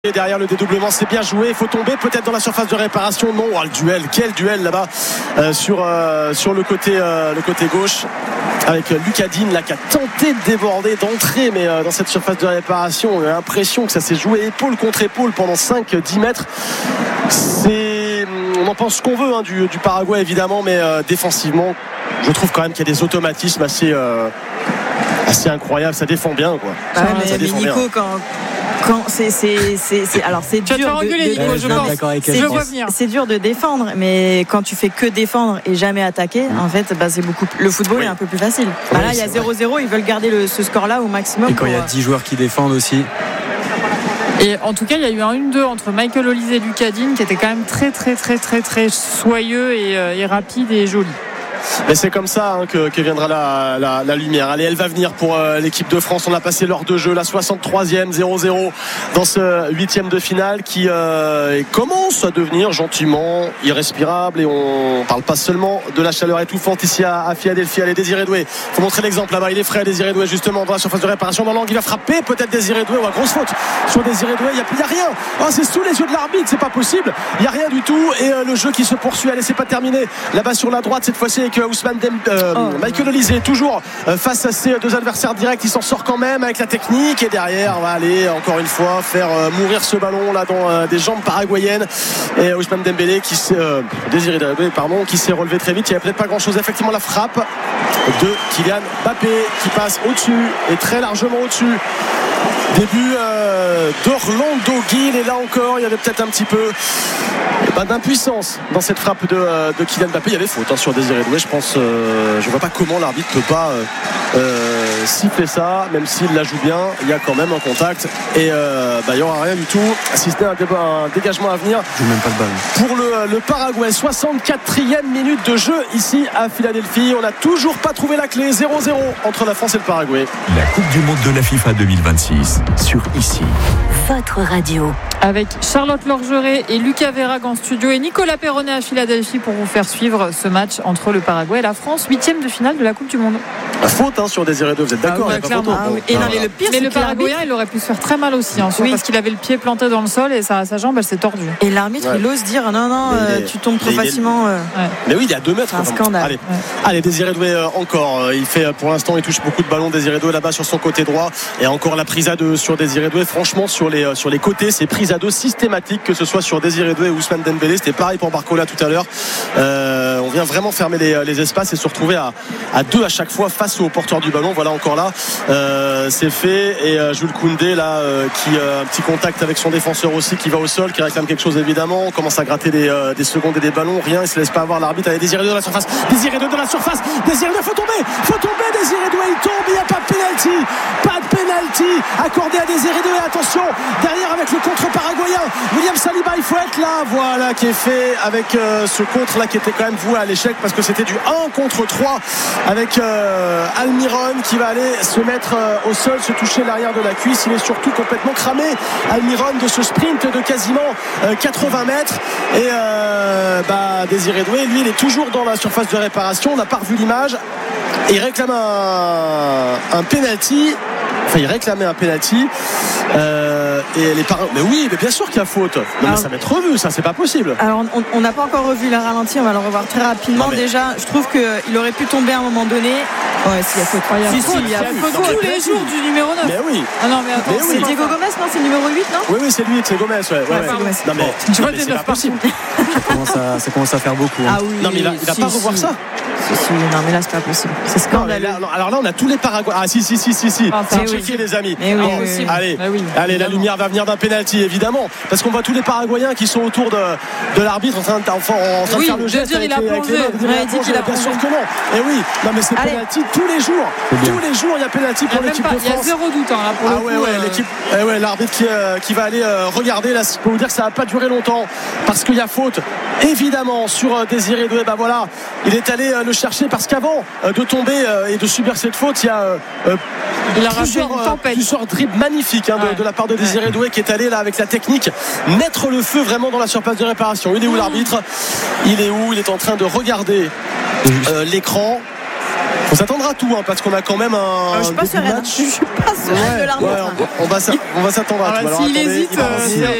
Et derrière le dédoublement, c'est bien joué. Il faut tomber peut-être dans la surface de réparation. Non, le duel, quel duel là-bas sur le côté gauche avec Lucas Digne là qui a tenté de déborder, d'entrer, mais dans cette surface de réparation, on a l'impression que ça s'est joué épaule contre épaule pendant 5-10 mètres. On en pense ce qu'on veut du Paraguay évidemment, mais défensivement, je trouve quand même qu'il y a des automatismes assez incroyables. Ça défend bien, quoi. Mais Nico, quand alors c'est dur c'est dur de défendre, mais quand tu fais que défendre et jamais attaquer, en fait c'est beaucoup, le football est un peu plus facile. Là il y a 0-0, ils veulent garder ce score là au maximum, et quand il y a 10 joueurs qui défendent aussi. Et en tout cas, il y a eu un 1-2 entre Michael Olise et Lucas Digne qui était quand même très très très très très soyeux et rapide et joli. Mais c'est comme ça que viendra la lumière. Allez, elle va venir pour l'équipe de France. On a passé l'heure de jeu, la 63e, 0-0 dans ce 8e de finale qui commence à devenir gentiment irrespirable. Et on parle pas seulement de la chaleur étouffante ici à Philadelphie. Allez, Désiré Doué, faut montrer l'exemple là-bas. Il est frais, Désiré Doué, justement dans la surface de réparation, dans l'angle. Il va frapper peut-être Désiré Doué. Grosse faute sur Désiré Doué. Il y a rien. C'est sous les yeux de l'arbitre, c'est pas possible. Il y a rien du tout. Et le jeu qui se poursuit. Allez, c'est pas terminé. Là-bas sur la droite cette fois-ci avec Michael Olise toujours face à ses deux adversaires directs. Il s'en sort quand même avec la technique, et derrière on va aller encore une fois faire mourir ce ballon là dans des jambes paraguayennes, et Ousmane Dembélé Désiré Doué qui s'est relevé très vite. Il n'y avait peut-être pas grand chose. Effectivement, la frappe de Kylian Mbappé qui passe au-dessus, et très largement au-dessus. Début d'Orlando Gil, et là encore il y avait peut-être un petit peu d'impuissance dans cette frappe de Kylian Mbappé. Il y avait faute sur Désiré Doué, je pense. Je vois pas comment l'arbitre peut pas siffler ça, même s'il la joue bien. Il y a quand même un contact, et il n'y aura rien du tout, si ce n'est un dégagement à venir. Je joue même pas de balle pour le Paraguay. 64e minute de jeu ici à Philadelphie. On n'a toujours pas trouvé la clé. 0-0 entre la France et le Paraguay. La Coupe du Monde de la FIFA 2026 sur ici. Votre radio. Avec Charlotte Lorgeret et Lucas Verrague en studio, et Nicolas Perronnet à Philadelphie pour vous faire suivre ce match entre le Paraguay et la France, 8e de finale de la Coupe du Monde. La faute sur Désiré Doué, vous êtes d'accord? Clairement. Le pire, mais le Paraguayen, il aurait pu se faire très mal aussi, parce qu'il avait le pied planté dans le sol et sa jambe, elle s'est tordue. Et l'arbitre, il ose dire non, tu tombes trop facilement. Mais oui, il y a 2 mètres. C'est un scandale. Allez, Désiré Doué encore. Il fait, pour l'instant, il touche beaucoup de ballons. Désiré Doué là-bas sur son côté droit, et encore la prise à 2 sur Désiré Doué. Franchement, sur les côtés, c'est prise à 2 systématique, que ce soit sur Désiré Doué ou Ousmane Dembélé. C'était pareil pour Barcola tout à l'heure. On vient vraiment fermer les espaces et se retrouver à 2 à chaque fois face au porteur du ballon. Voilà, encore là, c'est fait, et Jules Koundé là qui a un petit contact avec son défenseur aussi, qui va au sol, qui réclame quelque chose évidemment. On commence à gratter des secondes et des ballons. Rien, il se laisse pas avoir l'arbitre. Allez, Désiré Doué dans la surface. Désiré Doué dans la surface. Désiré Doué, faut tomber. Désiré Doué, il tombe. Il n'y a pas de pénalty. Pas de pénalty accordé à Désiré Doué. Attention derrière avec le contre paraguayen. William Saliba, il faut être là. Voilà, qui est fait avec ce contre là qui était quand même voué à l'échec, parce que c'était du 1 contre 3 avec Almiron qui va aller se mettre au sol, se toucher l'arrière de la cuisse. Il est surtout complètement cramé, Almiron, de ce sprint de quasiment 80 mètres. Et Désiré Doué, lui, il est toujours dans la surface de réparation. On n'a pas revu l'image. Et il réclame un penalty. Enfin, il réclamait un penalty. Mais oui, mais bien sûr qu'il y a faute. Mais ça va être revu, ça, c'est pas possible. Alors, on n'a pas encore revu la ralenti, on va le revoir très rapidement. Déjà, je trouve qu'il aurait pu tomber à un moment donné. Ouais, s'il y a faute. Il y a faute tous les jours du numéro 9. Mais oui. Mais attends, c'est Diego Gomez, non? C'est le numéro 8, non? Oui, c'est lui, c'est Gomez. Non, mais c'est pas possible. Ça commence à faire beaucoup. Ah oui. Non, mais il va pas revoir ça. Non, mais là, c'est pas possible. C'est scandaleux. Alors là, on a tous les Paraguayens. Ah, si. Checkez, les amis. Allez, la lumière va venir d'un penalty, évidemment, parce qu'on voit tous les Paraguayens qui sont autour de l'arbitre en train de faire le geste. Il a plongé. Il dit qu'il a bien sûr que non. Et oui, non, mais c'est penalty tous les jours. Tous les jours, il y a penalty pour l'équipe de France. Il y a 0 doute là pour le coup. L'équipe. L'arbitre qui va aller regarder. Là, je peux vous dire que ça va pas durer longtemps, parce qu'il y a faute évidemment sur Désiré Doué. Voilà, il est allé le chercher, parce qu'avant de tomber et de subir cette faute, il y a plusieurs dribbles magnifiques de la part de Désiré Doué, qui est allé là avec la technique mettre le feu vraiment dans la surface de réparation. Il est où l'arbitre? Il est en train de regarder l'écran. On s'attendra à tout parce qu'on a quand même un. Je suis pas sereine. Je suis pas sereine de l'arbitre. On va s'attendre à tout. S'il hésite,